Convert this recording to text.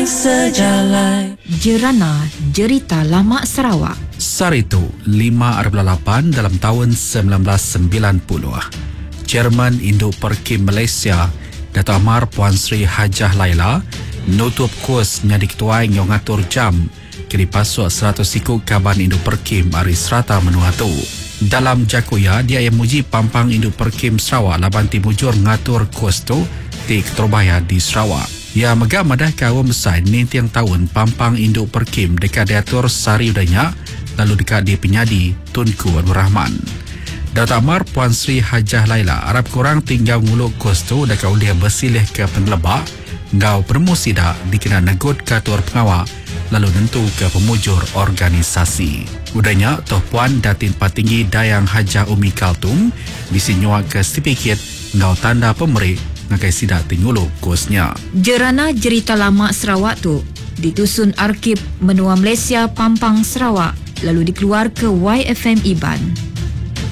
sejalan. Jerana Jerita Lama Sarawak. Saritu 5/8 dalam tahun 1990. Chairman Induk Perkim Malaysia Dato' Amar Puan Sri Hajah Laila nutup kurs nyadi ketua yang ngatur jam kini pasuk 100 ikut Kaban Induk Perkim Ari Serata Menuatu. Dalam jakuya, dia yang muji Pampang Induk Perkim Sarawak laban timujur ngatur kurs tu di Keterbaya di Sarawak. Ya megah madah kawam besar ni tiang tahun Pampang Induk Perkim dekat diatur sari udanya lalu dekat di penyadi Tunku Abdul Rahman. Dato' Amar Puan Sri Hajah Laila harap korang tinggal nguluk kos tu dekat uliah bersilih ke pengelebak ngau permusida dikena negut ke tuar pengawal lalu nentu ke pemujur organisasi. Udahnya Toh Puan Datin Patinggi Dayang Hajah Umi Kaltum bisi nyuak ke sertifikat ngau tanda pemerih ngakai sidak tingulu kosnya. Jerana Jerita Lama Sarawak tu ditusun Arkib Menua Malaysia Pampang Sarawak lalu dikeluar ke YFM Iban.